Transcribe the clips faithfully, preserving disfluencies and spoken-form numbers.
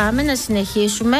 πάμε να συνεχίσουμε.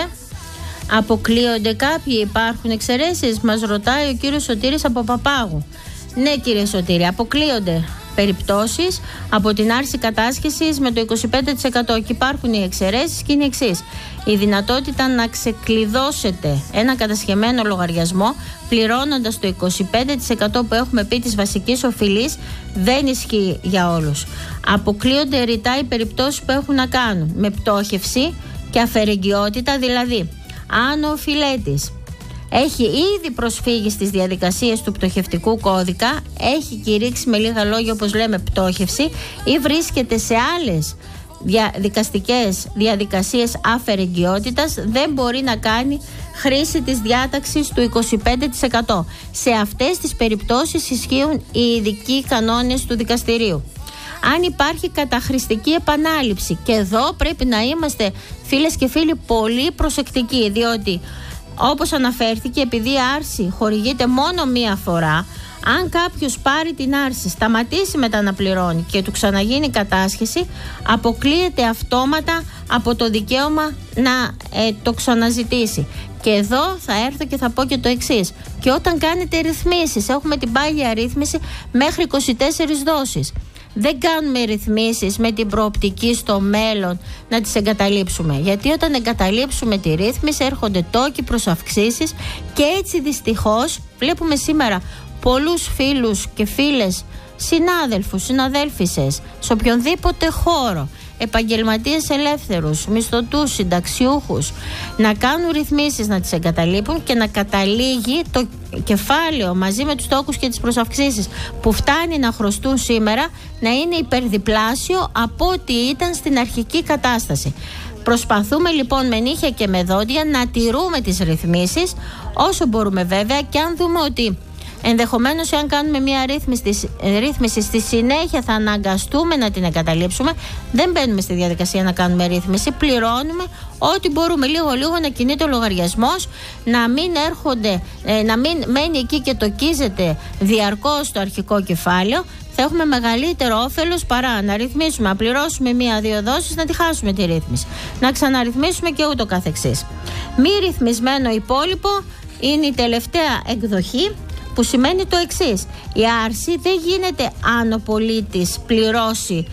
Αποκλείονται κάποιοι, υπάρχουν εξαιρέσεις, μας ρωτάει ο κύριος Σωτήρης από Παπάγου. Ναι, κύριε Σωτήρη, αποκλείονται περιπτώσεις από την άρση κατάσχεσης με το είκοσι πέντε τοις εκατό και υπάρχουν οι εξαιρέσεις και είναι οι εξής. Η δυνατότητα να ξεκλειδώσετε ένα κατασχεμένο λογαριασμό πληρώνοντας το είκοσι πέντε τοις εκατό που έχουμε πει της βασικής οφειλής δεν ισχύει για όλους. Αποκλείονται ρητά οι περιπτώσεις που έχουν να κάνουν με πτώχευση και αφαιρεγγιότητα, δηλαδή αν ο οφειλέτης έχει ήδη προσφύγει στις διαδικασίες του πτωχευτικού κώδικα, έχει κηρύξει με λίγα λόγια, όπως λέμε, πτώχευση ή βρίσκεται σε άλλες δια, δικαστικές διαδικασίες αφαιρεγγιότητας, δεν μπορεί να κάνει χρήση της διάταξης του είκοσι πέντε τοις εκατό. Σε αυτές τις περιπτώσεις ισχύουν οι ειδικοί κανόνες του δικαστηρίου. Αν υπάρχει καταχρηστική επανάληψη, και εδώ πρέπει να είμαστε, φίλες και φίλοι, πολύ προσεκτικοί, διότι όπως αναφέρθηκε, επειδή η άρση χορηγείται μόνο μία φορά, αν κάποιος πάρει την άρση, σταματήσει μετά να πληρώνει και του ξαναγίνει κατάσχεση, αποκλείεται αυτόματα από το δικαίωμα να ε, το ξαναζητήσει. Και εδώ θα έρθω και θα πω και το εξής. Και όταν κάνετε ρυθμίσεις, έχουμε την πάγια ρύθμιση μέχρι είκοσι τέσσερις δόσεις. Δεν κάνουμε ρυθμίσεις με την προοπτική στο μέλλον να τις εγκαταλείψουμε. Γιατί όταν εγκαταλείψουμε τη ρύθμιση έρχονται τόκοι προς αυξήσεις και έτσι δυστυχώς βλέπουμε σήμερα πολλούς φίλους και φίλες, συνάδελφους, συναδέλφισες, σε οποιονδήποτε χώρο, επαγγελματίες ελεύθερους, μισθωτούς, συνταξιούχους, να κάνουν ρυθμίσεις, να τις εγκαταλείπουν και να καταλήγει το κεφάλαιο μαζί με τους τόκους και τις προσαυξήσεις που φτάνει να χρωστούν σήμερα να είναι υπερδιπλάσιο από ό,τι ήταν στην αρχική κατάσταση. Προσπαθούμε λοιπόν με νύχια και με δόντια να τηρούμε τις ρυθμίσεις όσο μπορούμε, βέβαια, και αν δούμε ότι ενδεχομένως, εάν κάνουμε μια ρύθμιση, ρύθμιση στη συνέχεια θα αναγκαστούμε να την εγκαταλείψουμε, δεν μπαίνουμε στη διαδικασία να κάνουμε ρύθμιση, πληρώνουμε ό,τι μπορούμε, λίγο-λίγο να κινείται ο λογαριασμός, να μην έρχονται, να μην μένει εκεί και τοκίζεται διαρκώς το αρχικό κεφάλαιο. Θα έχουμε μεγαλύτερο όφελος παρά να ρυθμίσουμε, να πληρώσουμε μία-δύο δόσεις, να τη χάσουμε τη ρύθμιση, να ξαναρυθμίσουμε και ούτω καθεξής. Μη ρυθμισμένο υπόλοιπο είναι η τελευταία εκδοχή, που σημαίνει το εξής. Η άρση δεν γίνεται αν ο πολίτης πληρώσει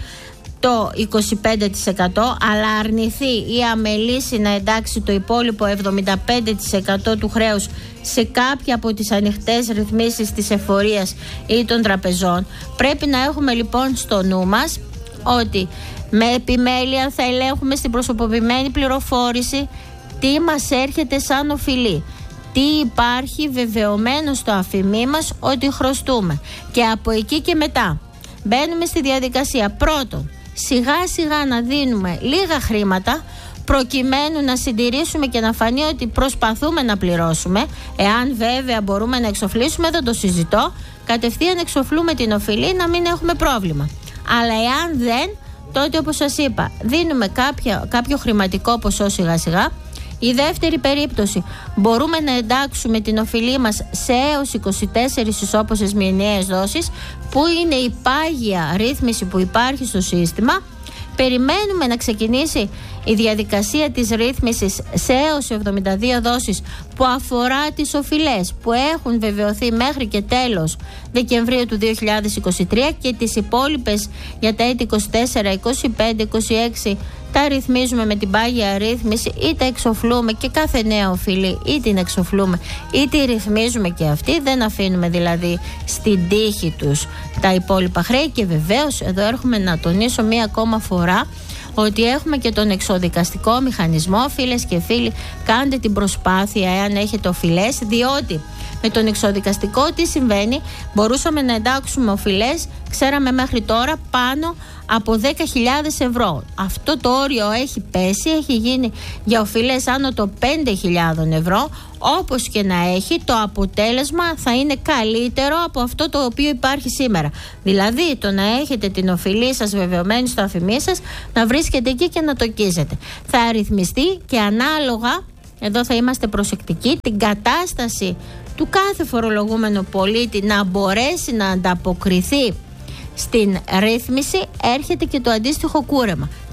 το είκοσι πέντε τοις εκατό, αλλά αρνηθεί ή αμελήσει να εντάξει το υπόλοιπο εβδομήντα πέντε τοις εκατό του χρέους σε κάποια από τις ανοιχτές ρυθμίσεις της εφορίας ή των τραπεζών. Πρέπει να έχουμε λοιπόν στο νου μας ότι με επιμέλεια θα ελέγχουμε στην προσωποποιημένη πληροφόρηση τι μας έρχεται σαν οφειλή, τι υπάρχει βεβαιωμένο στο αφημί μας ότι χρωστούμε, και από εκεί και μετά μπαίνουμε στη διαδικασία πρώτον σιγά σιγά να δίνουμε λίγα χρήματα προκειμένου να συντηρήσουμε και να φανεί ότι προσπαθούμε να πληρώσουμε. Εάν βέβαια μπορούμε να εξοφλήσουμε, δεν το συζητώ, κατευθείαν εξοφλούμε την οφειλή να μην έχουμε πρόβλημα. Αλλά εάν δεν, τότε όπως σας είπα δίνουμε κάποια, κάποιο χρηματικό ποσό σιγά σιγά. Η δεύτερη περίπτωση, μπορούμε να εντάξουμε την οφειλή μας σε έως είκοσι τέσσερις ισόποσες μηνιαίες δόσεις, που είναι η πάγια ρύθμιση που υπάρχει στο σύστημα. Περιμένουμε να ξεκινήσει η διαδικασία της ρύθμισης σε έως εβδομήντα δύο δόσεις που αφορά τις οφειλές που έχουν βεβαιωθεί μέχρι και τέλος Δεκεμβρίου του δύο χιλιάδες είκοσι τρία, και τις υπόλοιπες για τα έτη είκοσι τέσσερα, είκοσι πέντε, είκοσι έξι τα ρυθμίζουμε με την πάγια ρύθμιση ή τα εξοφλούμε, και κάθε νέα οφειλή ή την εξοφλούμε ή τη ρυθμίζουμε και αυτή, δεν αφήνουμε δηλαδή στην τύχη τους τα υπόλοιπα χρέη. Και βεβαίως εδώ έρχομαι να τονίσω μία ακόμα φορά ότι έχουμε και τον εξοδικαστικό μηχανισμό. Φίλες και φίλοι, κάντε την προσπάθεια εάν έχετε οφειλές, διότι με τον εξοδικαστικό τι συμβαίνει, μπορούσαμε να εντάξουμε οφειλές, ξέραμε μέχρι τώρα, πάνω από δέκα χιλιάδες ευρώ. Αυτό το όριο έχει πέσει, έχει γίνει για οφειλές άνω των πέντε χιλιάδες ευρώ. Όπως και να έχει, το αποτέλεσμα θα είναι καλύτερο από αυτό το οποίο υπάρχει σήμερα. Δηλαδή, το να έχετε την οφειλή σας βεβαιωμένη στο αφημί σας, να βρίσκετε εκεί και να τοκίζετε. Θα αριθμιστεί και ανάλογα, εδώ θα είμαστε προσεκτικοί, την κατάσταση του κάθε φορολογούμενου πολίτη να μπορέσει να ανταποκριθεί στην ρύθμιση, έρχεται και το αντίστοιχο κούρεμα.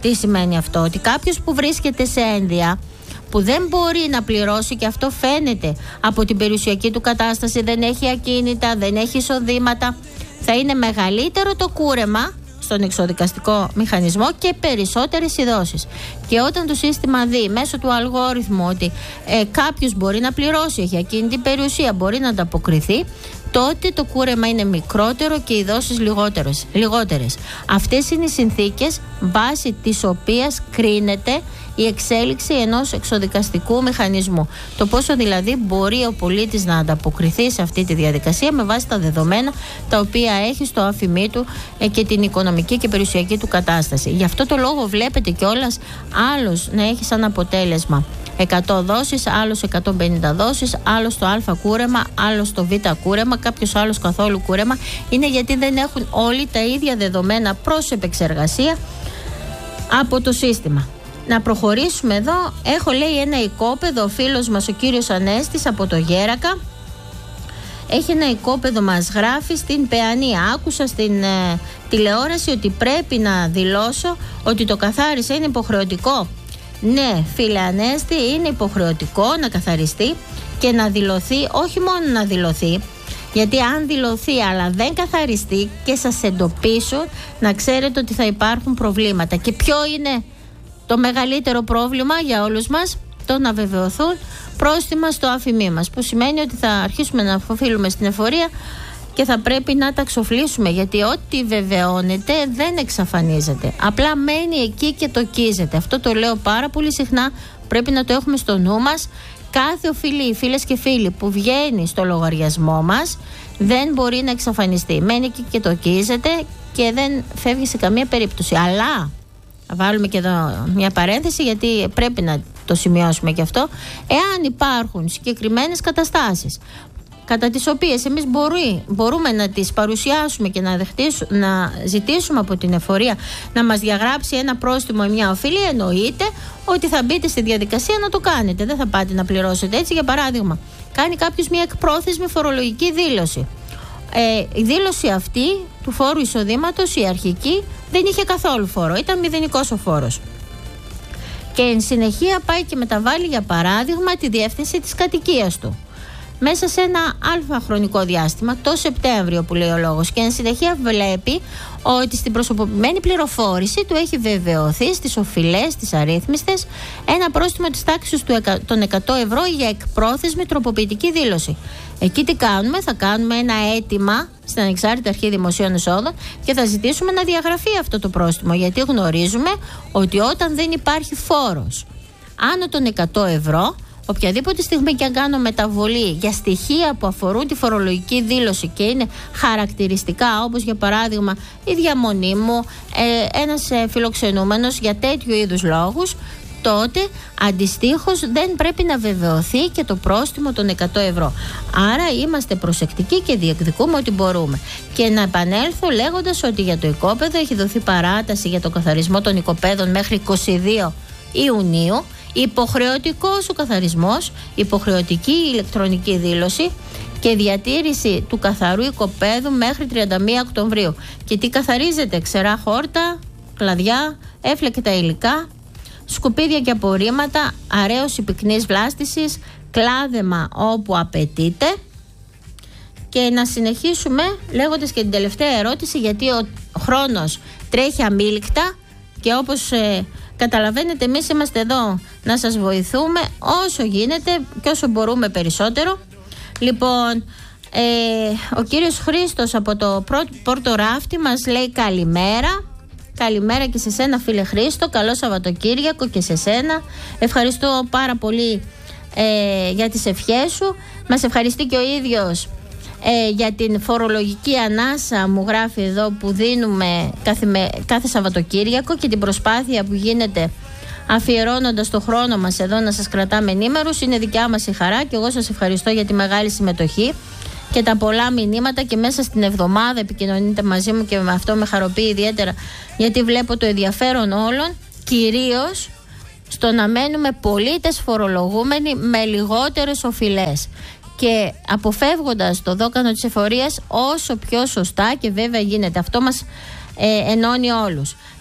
Τι σημαίνει αυτό? Ότι κάποιος που βρίσκεται σε ένδια, που δεν μπορεί να πληρώσει, και αυτό φαίνεται από την περιουσιακή του κατάσταση, δεν έχει ακίνητα, δεν έχει εισοδήματα, θα είναι μεγαλύτερο το κούρεμα στον εξοδικαστικό μηχανισμό και περισσότερες ειδώσεις. Και όταν το σύστημα δει μέσω του αλγόριθμου ότι ε, κάποιος μπορεί να πληρώσει, έχει ακίνητη περιουσία, μπορεί να ανταποκριθεί, τότε το κούρεμα είναι μικρότερο και οι ειδώσεις λιγότερες. λιγότερες. Αυτές είναι οι συνθήκες βάσει της οποίας κρίνεται η εξέλιξη ενός εξοδικαστικού μηχανισμού. Το πόσο δηλαδή μπορεί ο πολίτης να ανταποκριθεί σε αυτή τη διαδικασία με βάση τα δεδομένα τα οποία έχει στο άφημί του και την οικονομική και περιουσιακή του κατάσταση. Γι' αυτό το λόγο βλέπετε κιόλας άλλος να έχει σαν αποτέλεσμα εκατό δόσεις, άλλος εκατόν πενήντα δόσεις, άλλος το α κούρεμα, άλλος το β κούρεμα, κάποιος άλλος καθόλου κούρεμα. Είναι γιατί δεν έχουν όλοι τα ίδια δεδομένα προς επεξεργασία από το σύστημα. Να προχωρήσουμε εδώ. Έχω, λέει, ένα οικόπεδο, ο φίλος μας ο κύριος Ανέστης από το Γέρακα έχει ένα οικόπεδο, μας γράφει, στην Παιανία. Άκουσα στην ε, τηλεόραση ότι πρέπει να δηλώσω ότι το καθάρισα, είναι υποχρεωτικό. Ναι, φίλε Ανέστη, είναι υποχρεωτικό να καθαριστεί και να δηλωθεί, όχι μόνο να δηλωθεί, γιατί αν δηλωθεί αλλά δεν καθαριστεί και σας εντοπίσουν, να ξέρετε ότι θα υπάρχουν προβλήματα. Και ποιο είναι το μεγαλύτερο πρόβλημα για όλους μας? Το να βεβαιωθούν πρόστιμα στο άφημί μας, που σημαίνει ότι θα αρχίσουμε να οφείλουμε στην εφορία και θα πρέπει να τα ξοφλήσουμε, γιατί ό,τι βεβαιώνεται δεν εξαφανίζεται, απλά μένει εκεί και τοκίζεται. Αυτό το λέω πάρα πολύ συχνά, πρέπει να το έχουμε στο νου μας. Κάθε οφειλή, φίλες και φίλοι, που βγαίνει στο λογαριασμό μας δεν μπορεί να εξαφανιστεί, μένει εκεί και τοκίζεται και δεν φεύγει σε καμία περίπτωση. Αλλά θα βάλουμε και εδώ μια παρένθεση, γιατί πρέπει να το σημειώσουμε και αυτό. Εάν υπάρχουν συγκεκριμένες καταστάσεις κατά τις οποίες εμείς μπορεί, μπορούμε να τις παρουσιάσουμε και να, να ζητήσουμε από την εφορία να μας διαγράψει ένα πρόστιμο ή μια οφειλή, εννοείται ότι θα μπείτε στη διαδικασία να το κάνετε. Δεν θα πάτε να πληρώσετε. Έτσι, για παράδειγμα, κάνει κάποιος μια εκπρόθεσμη φορολογική δήλωση. Ε, η δήλωση αυτή του φόρου εισοδήματος, η αρχική, δεν είχε καθόλου φόρο, ήταν μηδενικός ο φόρος. Και εν συνεχεία πάει και μεταβάλει, για παράδειγμα, τη διεύθυνση της κατοικίας του μέσα σε ένα αλφα χρονικό διάστημα, το Σεπτέμβριο που λέει ο λόγος, και εν συνεχεία βλέπει ότι στην προσωποποιημένη πληροφόρηση του έχει βεβαιωθεί στις οφειλές, τις αρρύθμιστες, ένα πρόστιμο της τάξης των εκατό ευρώ για εκπρόθεσμη τροποποιητική δήλωση. Εκεί τι κάνουμε? Θα κάνουμε ένα αίτημα στην Ανεξάρτητη Αρχή Δημοσίων Εσόδων και θα ζητήσουμε να διαγραφεί αυτό το πρόστιμο, γιατί γνωρίζουμε ότι όταν δεν υπάρχει φόρος άνω των εκατό ευρώ, οποιαδήποτε στιγμή και αν κάνω μεταβολή για στοιχεία που αφορούν τη φορολογική δήλωση και είναι χαρακτηριστικά, όπως για παράδειγμα η διαμονή μου, ε, ένας ε, φιλοξενούμενος για τέτοιου είδους λόγους, τότε αντιστοίχως δεν πρέπει να βεβαιωθεί και το πρόστιμο των εκατό ευρώ. Άρα είμαστε προσεκτικοί και διεκδικούμε ό,τι μπορούμε. Και να επανέλθω λέγοντας ότι για το οικόπεδο έχει δοθεί παράταση για το καθαρισμό των οικοπαίδων μέχρι είκοσι δύο Ιουνίου. Υποχρεωτικός ο καθαρισμός, υποχρεωτική ηλεκτρονική δήλωση και διατήρηση του καθαρού οικοπαίδου μέχρι τριάντα μία Οκτωβρίου. Και τι καθαρίζεται? Ξερά χόρτα, κλαδιά, έφλεκτα υλικά, σκουπίδια και απορρίμματα, αραίωση πυκνής βλάστησης, κλάδεμα όπου απαιτείται. Και να συνεχίσουμε λέγοντας και την τελευταία ερώτηση, γιατί ο χρόνος τρέχει αμήλικτα και όπως ε, καταλαβαίνετε, εμείς είμαστε εδώ να σας βοηθούμε όσο γίνεται και όσο μπορούμε περισσότερο. Λοιπόν, ε, ο κύριος Χρήστος από το Πόρτο Ράφτη μας λέει καλημέρα. Καλημέρα και σε σένα, φίλε Χρήστο. Καλό Σαββατοκύριακο και σε σένα. Ευχαριστώ πάρα πολύ ε, για τις ευχές σου. Μας ευχαριστεί και ο ίδιος ε, για την φορολογική ανάσα, μου γράφει εδώ, που δίνουμε κάθε, με, κάθε Σαββατοκύριακο, και την προσπάθεια που γίνεται αφιερώνοντας το χρόνο μας εδώ να σας κρατάμε ενήμερους. Είναι δικιά μας η χαρά και εγώ σας ευχαριστώ για τη μεγάλη συμμετοχή και τα πολλά μηνύματα, και μέσα στην εβδομάδα επικοινωνείτε μαζί μου και με αυτό με χαροποιεί ιδιαίτερα, γιατί βλέπω το ενδιαφέρον όλων, κυρίως στο να μένουμε πολίτες φορολογούμενοι με λιγότερες οφειλές και αποφεύγοντας το δόκανο της εφορίας όσο πιο σωστά και βέβαια γίνεται. Αυτό μας ε, ενώνει όλους.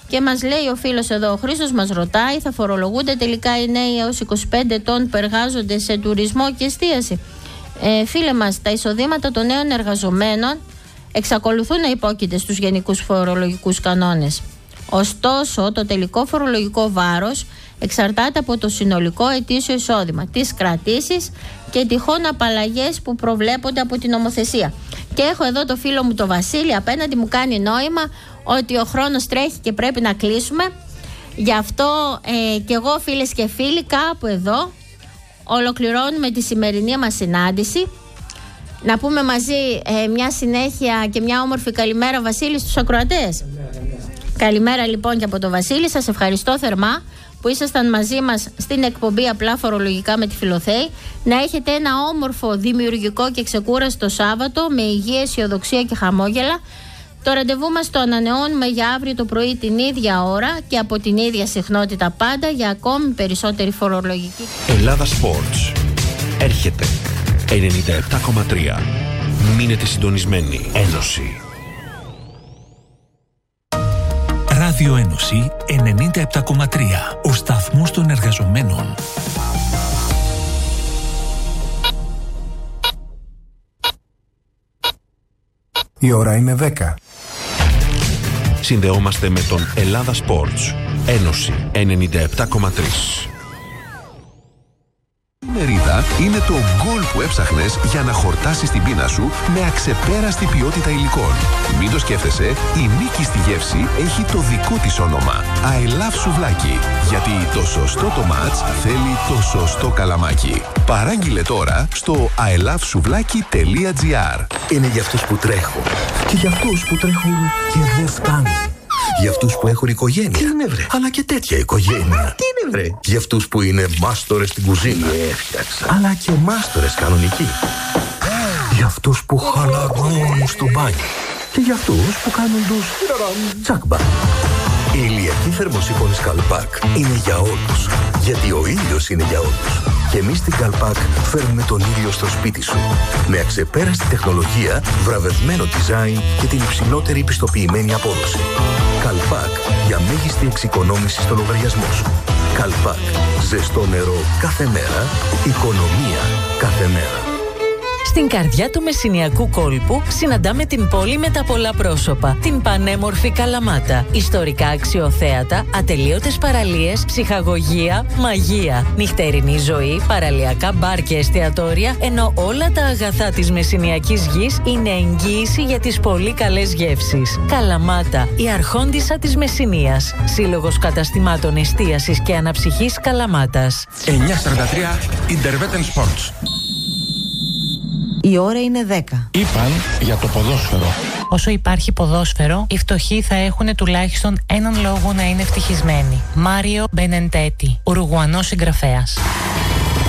Και μας λέει ο φίλος εδώ, ο Χρήστος μας ρωτάει, θα φορολογούνται τελικά οι νέοι έως είκοσι πέντε ετών που εργάζονται σε τουρισμό και εστίαση? Ε, φίλε μας, τα εισοδήματα των νέων εργαζομένων εξακολουθούν να υπόκειται στους γενικούς φορολογικούς κανόνες. Ωστόσο, το τελικό φορολογικό βάρος εξαρτάται από το συνολικό ετήσιο εισόδημα, τις κρατήσεις και τυχόν απαλλαγές που προβλέπονται από την νομοθεσία. Και έχω εδώ το φίλο μου το Βασίλη απέναντι, μου κάνει νόημα ότι ο χρόνος τρέχει και πρέπει να κλείσουμε. Γι' αυτό ε, και εγώ, φίλες και φίλοι, κάπου εδώ ολοκληρώνουμε τη σημερινή μας συνάντηση. Να πούμε μαζί ε, μια συνέχεια και μια όμορφη καλημέρα, Βασίλη, στους ακροατές. Καλημέρα λοιπόν και από το Βασίλη. Σας ευχαριστώ θερμά που ήσασταν μαζί μας στην εκπομπή Απλά Φορολογικά με τη Φιλοθέη. Να έχετε ένα όμορφο, δημιουργικό και ξεκούραστο Σάββατο με υγεία, αισιοδοξία και χαμόγελα. Το ραντεβού μας το ανανεώνουμε για αύριο το πρωί την ίδια ώρα και από την ίδια συχνότητα πάντα για ακόμη περισσότερη φορολογική. Ελλάδα Sports. Έρχεται ενενήντα επτά κόμμα τρία. Μείνετε συντονισμένοι. Ένωση. Ράδιο Ένωση ενενήντα επτά κόμμα τρία. Ο σταθμός των εργαζομένων. Η ώρα είναι δέκα. Συνδεόμαστε με τον Ελλάδα Sports. Ένωση ενενήντα επτά κόμμα τρία. Η Μερίδα είναι το γκολ που έψαχνες για να χορτάσεις την πείνα σου με αξεπέραστη ποιότητα υλικών. Μην το σκέφτεσαι, η νίκη στη γεύση έχει το δικό της όνομα. I love σουβλάκι. Γιατί το σωστό το μάτς θέλει το σωστό καλαμάκι. Παράγγειλε τώρα στο άι λαβ σουβλάκι τελεία τζι άρ. Είναι για αυτούς που τρέχουν και για αυτούς που τρέχουν και δεν φτάνουν. Για αυτούς που έχουν οικογένεια. Τι είναι βρε? Αλλά και τέτοια οικογένεια. Τι είναι βρε? Για αυτούς που είναι μάστορες στην κουζίνα. Έφτιαξα. Αλλά και μάστορες κανονικοί. Για αυτούς που χαλαρώνουν στο μπάνιο. Και για αυτούς που κάνουν τους τσάκμπα. Η ηλιακή θερμοσύφωνη Καλπάκ είναι για όλους. Γιατί ο ήλιος είναι για όλους. Και εμείς στην Καλπάκ φέρνουμε τον ήλιο στο σπίτι σου. Με αξεπέραστη τεχνολογία, βραβευμένο design και την υψηλότερη πιστοποιημένη απόδοση. Καλπάκ για μέγιστη εξοικονόμηση στο λογαριασμό σου. Καλπάκ. Ζεστό νερό κάθε μέρα. Οικονομία κάθε μέρα. Στην καρδιά του μεσσηνιακού κόλπου συναντάμε την πόλη με τα πολλά πρόσωπα. Την πανέμορφη Καλαμάτα. Ιστορικά αξιοθέατα, ατελείωτες παραλίες, ψυχαγωγία, μαγεία. Νυχτερινή ζωή, παραλιακά μπαρ και εστιατόρια, ενώ όλα τα αγαθά της μεσσηνιακής γης είναι εγγύηση για τις πολύ καλές γεύσεις. Καλαμάτα, η αρχόντισσα της Μεσσηνίας. Σύλλογος καταστημάτων εστίασης και αναψυχής Καλαμάτας. εννιά σαράντα τρία Intervetten Sports. Η ώρα είναι δέκα. Είπαν για το ποδόσφαιρο. Όσο υπάρχει ποδόσφαιρο, οι φτωχοί θα έχουν τουλάχιστον έναν λόγο να είναι ευτυχισμένοι. Μάριο Μπενεντέτη, Ουρουγουανός συγγραφέας.